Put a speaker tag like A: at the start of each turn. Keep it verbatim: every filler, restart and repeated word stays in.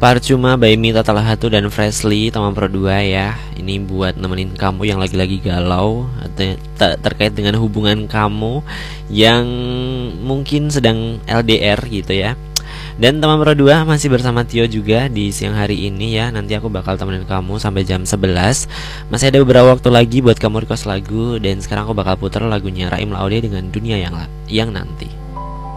A: Parcuma by Mita Talahatu dan Freshly Taman Pro dua ya. Ini buat nemenin kamu yang lagi-lagi galau atau ter terkait dengan hubungan kamu yang mungkin sedang L D R gitu ya. Dan Taman Pro dua masih bersama Tio juga di siang hari ini ya. Nanti aku bakal temenin kamu sampai jam sebelas. Masih ada beberapa waktu lagi buat kamu request lagu. Dan sekarang aku bakal putar lagunya Raim Laude dengan Dunia yang, yang Nanti.